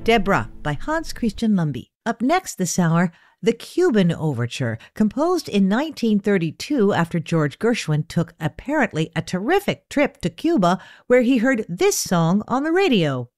Deborah by Hans Christian Lumby. Up next this hour, the Cuban Overture, composed in 1932 after George Gershwin took apparently a terrific trip to Cuba where he heard this song on the radio.